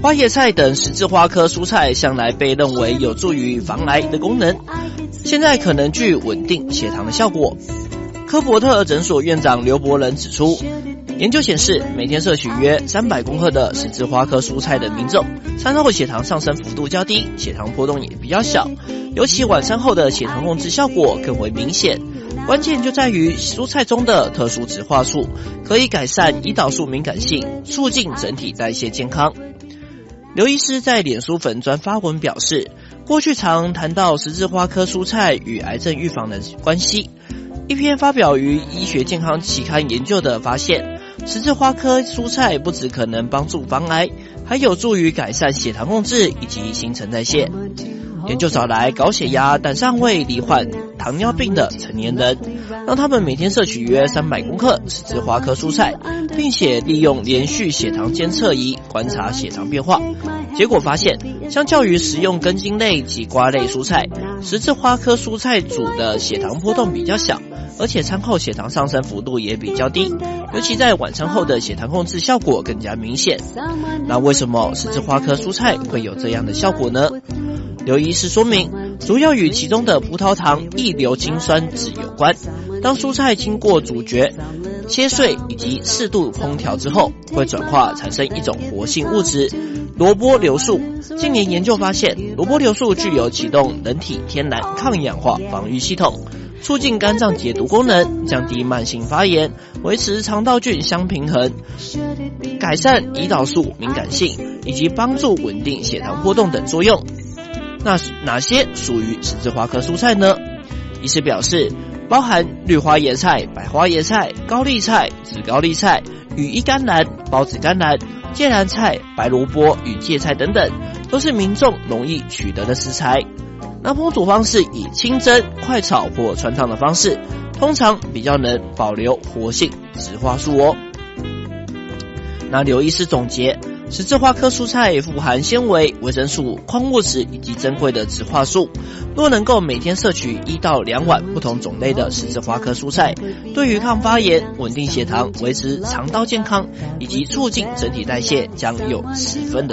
花椰菜等十字花科蔬菜向来被认为有助于防癌的功能，现在可能具稳定血糖的效果。科伯特诊所院长刘伯仁指出，研究显示，每天摄取约300公克的十字花科蔬菜的民众，餐后血糖上升幅度较低，血糖波动也比较小，尤其晚餐后的血糖控制效果更为明显。关键就在于蔬菜中的特殊植化素，可以改善胰岛素敏感性，促进整体代谢健康。刘医师在脸书粉专发文表示，过去常谈到十字花科蔬菜与癌症预防的关系。一篇发表于医学健康期刊研究的发现，十字花科蔬菜不只可能帮助防癌，还有助于改善血糖控制以及新陈代谢。研究找来高血压、胆尚胃、罹患糖尿病的成年人，让他们每天摄取约300公克十字花科蔬菜，并且利用连续血糖监测仪观察血糖变化。结果发现，相较于食用根茎类及瓜类蔬菜，十字花科蔬菜煮的血糖波动比较小，而且餐后血糖上升幅度也比较低，尤其在晚餐后的血糖控制效果更加明显。那为什么十字花科蔬菜会有这样的效果呢？刘医师说明，主要与其中的葡萄糖异硫氰酸酯有关。当蔬菜经过煮嚼、切碎以及适度烹调之后，会转化产生一种活性物质萝卜硫素。近年研究发现，萝卜硫素具有启动人体天然抗氧化防御系统，促进肝脏解毒功能，降低慢性发炎，维持肠道菌相平衡，改善胰岛素敏感性，以及帮助稳定血糖波动等作用。那哪些属于十字花科蔬菜呢？医师表示，包含绿花椰菜、白花椰菜、高丽菜、紫高丽菜、羽衣甘蓝、孢子甘蓝、芥蓝菜、白萝卜与芥菜等等，都是民众容易取得的食材。那烹煮方式以清蒸、快炒或汆烫的方式，通常比较能保留活性植化素哦。那刘医师总结，十字花科蔬菜富含纤维、维生素、矿物质以及珍贵的植化素。若能够每天摄取1到2碗不同种类的十字花科蔬菜，对于抗发炎、稳定血糖、维持肠道健康以及促进整体代谢将有10分的